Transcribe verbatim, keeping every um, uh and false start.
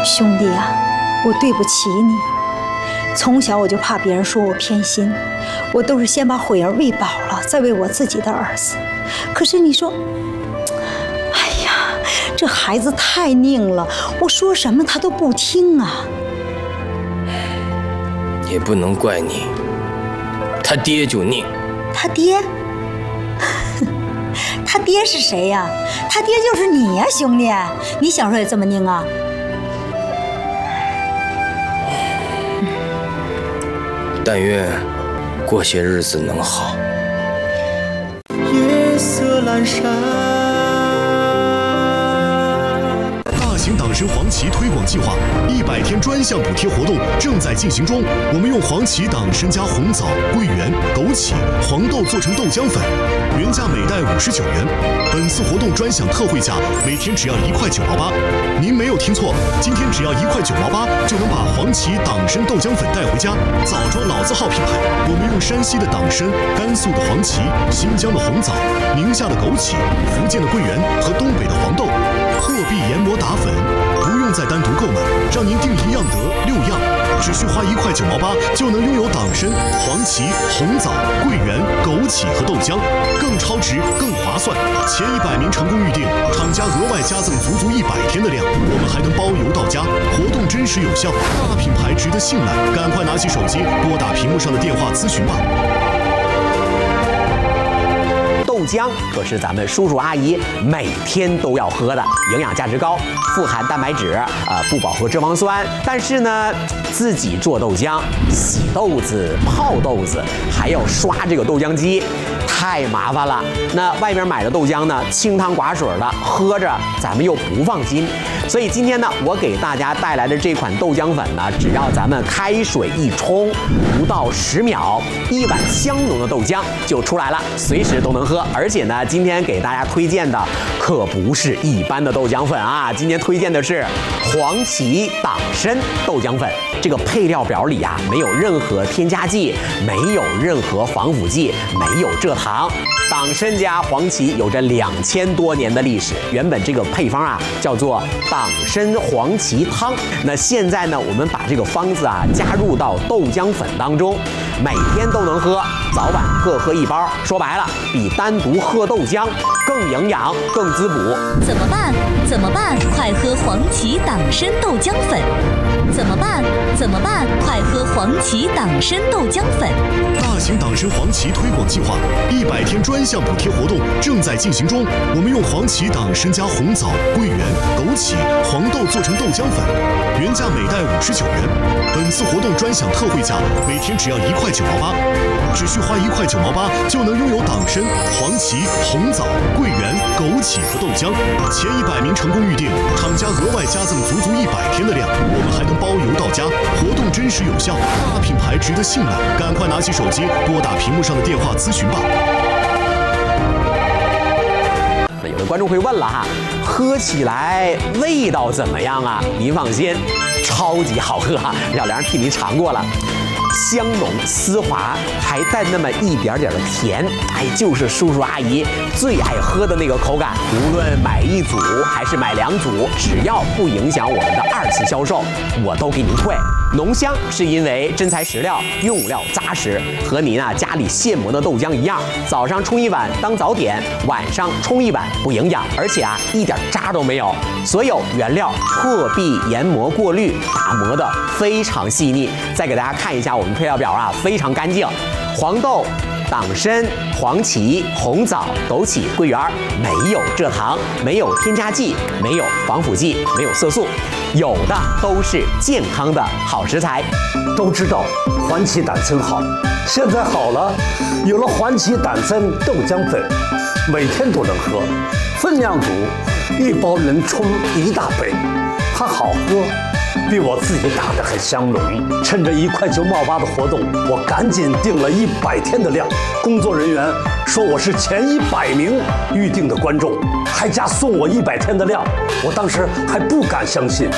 兄弟啊，我对不起你。从小我就怕别人说我偏心，我都是先把慧儿喂饱了，再喂我自己的儿子。可是你说，哎呀，这孩子太拧了，我说什么他都不听啊。 也不能怪你，他爹就拧。 他爹？他爹是谁呀？他爹就是你呀，兄弟！你小时候也这么拧啊？ 但愿过些日子能好。 夜色阑珊。 大型党参黄芪推广计划一百天专项补贴活动正在进行中。我们用黄芪、党参加红枣、桂圆、枸杞、黄豆做成豆浆粉，原价每袋五十九元。本次活动专享特惠价，每天只要一块九毛八。您没有听错，今天只要一块九毛八就能把黄芪、党参豆浆粉带回家。枣庄老字号品牌，我们用山西的党参、甘肃的黄芪、新疆的红枣、宁夏的枸杞、福建的桂圆和东北的黄豆，破壁研磨打粉，不用再单独购买，让您订一样得六样，只需花一块九毛八就能拥有党参、黄芪、红枣、桂圆、枸杞和豆浆，更超值、更划算。前一百名成功预订，厂家额外加赠足足一百天的量，我们还能包邮到家，活动真实有效，大品牌值得信赖，赶快拿起手机拨打屏幕上的电话咨询吧。 豆浆可是咱们叔叔阿姨每天都要喝的，营养价值高，富含蛋白质，呃，不饱和脂肪酸。但是呢，自己做豆浆，洗豆子、泡豆子，还要刷这个豆浆机，太麻烦了。那外面买的豆浆呢，清汤寡水的，喝着咱们又不放心。所以今天呢，我给大家带来的这款豆浆粉呢，只要咱们开水一冲，不到十秒，一碗香浓的豆浆就出来了，随时都能喝。而且呢，今天给大家推荐的可不是一般的豆浆粉啊，今天推荐的是黄芪党参豆浆粉。这个配料表里啊，没有任何添加剂，没有任何防腐剂，没有蔗糖。党参加黄芪有着两千多年的历史，原本这个配方啊叫做党参黄芪汤。那现在呢，我们把这个方子啊加入到豆浆粉当中，每天都能喝，早晚各喝一包。说白了，比单独喝豆浆更营养、更滋补。 怎么办？怎么办？快喝黄芪党参豆浆粉！怎么办？怎么办？快喝黄芪党参豆浆粉！ 大型党参黄芪推广计划一百天专项补贴活动正在进行中。我们用黄芪、党参加红枣、桂圆、枸杞、黄豆做成豆浆粉，原价每袋五十九元。本次活动专享特惠价，每天只要一块九毛八，只需花一块九毛八就能拥有党参、黄芪、红枣、桂圆、枸杞和豆浆。前一百名成功预订，厂家额外加赠足足一百天的量，我们还能包邮到家，活动真实有效，大品牌值得信赖，赶快拿起手机拨打屏幕上的电话咨询吧。 有的观众会问了哈，喝起来味道怎么样啊？您放心，超级好喝哈，小梁替您尝过了。香浓丝滑，还带那么一点点的甜，哎，就是叔叔阿姨最爱喝的那个口感。无论买一组还是买两组，只要不影响我们的二次销售，我都给您退。浓香是因为真材实料，用料扎实，和您啊家里现磨的豆浆一样，早上冲一碗当早点，晚上冲一碗不营养，而且啊一点渣都没有。所有原料破壁研磨过滤，打磨的非常细腻。再给大家看一下我们配料表啊，非常干净，黄豆、党参、黄芪、红枣、枸杞、桂圆，没有蔗糖，没有添加剂，没有防腐剂，没有色素，有的都是健康的好食材。 都知道黄芪党参好，现在好了，有了黄芪党参豆浆粉，每天都能喝，分量足，一包能冲一大杯，它好喝，比我自己打的还香浓。趁着一块九毛八的活动，我赶紧订了一百天的量。工作人员说我是前一百名预定的观众，还加送我一百天的量，我当时还不敢相信。